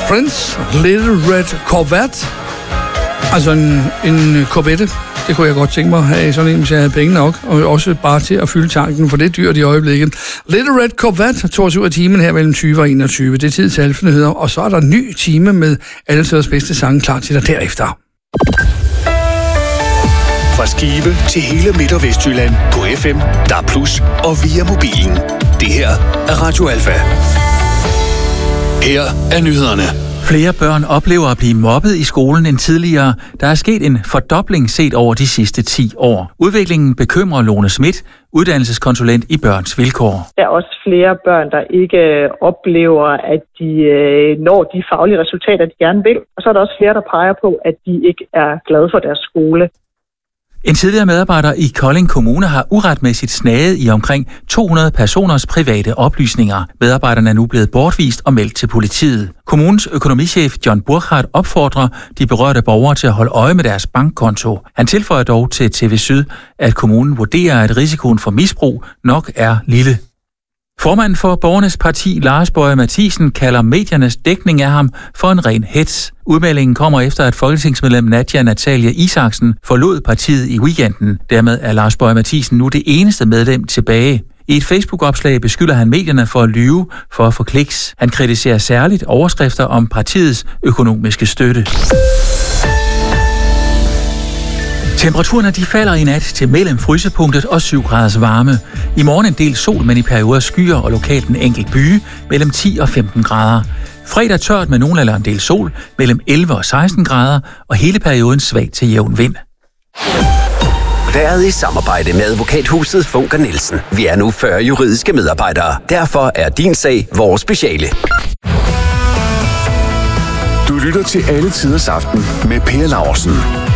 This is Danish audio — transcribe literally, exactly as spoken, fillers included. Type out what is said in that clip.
Prince, Little Red Corvette. Altså en, en Corvette. Det kunne jeg godt tænke mig at have sådan en, hvis jeg havde penge nok. Og også bare til at fylde tanken, for det er dyrt i øjeblikket. Little Red Corvette, toogtyve af timen her mellem tyve og enogtyve. Det er tid til halvnyheder, og så er der en ny time med alle tiders bedste sange klar til dig derefter. Fra Skive til hele Midt- og Vestjylland på F M, D A B plus, og via mobilen. Det her er Radio Alfa. Her er nyhederne. Flere børn oplever at blive mobbet i skolen end tidligere. Der er sket en fordobling set over de sidste ti år. Udviklingen bekymrer Lone Schmidt, uddannelseskonsulent i Børns Vilkår. Der er også flere børn, der ikke oplever, at de når de faglige resultater, de gerne vil. Og så er der også flere, der peger på, at de ikke er glade for deres skole. En tidligere medarbejder i Kolding Kommune har uretmæssigt snaget i omkring to hundrede personers private oplysninger. Medarbejderne er nu blevet bortvist og meldt til politiet. Kommunens økonomichef John Burkhardt opfordrer de berørte borgere til at holde øje med deres bankkonto. Han tilføjer dog til T V Syd, at kommunen vurderer, at risikoen for misbrug nok er lille. Formanden for Borgernes Parti, Lars Boje Mathiesen, kalder mediernes dækning af ham for en ren hets. Udmeldingen kommer efter, at folketingsmedlem Nadia Natalia Isaksen forlod partiet i weekenden. Dermed er Lars Boje Mathiesen nu det eneste medlem tilbage. I et Facebook-opslag beskylder han medierne for at lyve for at få kliks. Han kritiserer særligt overskrifter om partiets økonomiske støtte. Temperaturerne de falder i nat til mellem frysepunktet og syv graders varme. I morgen en del sol, men i perioder skyer og lokalt en enkelt byge mellem ti og femten grader. Fredag tørt med nogen eller en del sol mellem elleve og seksten grader, og hele perioden svag til jævn vind. Været i samarbejde med advokathuset Funker Nielsen. Vi er nu fyrre juridiske medarbejdere. Derfor er din sag vores speciale. Du lytter til Alle Tiders Aften med Per Laursen.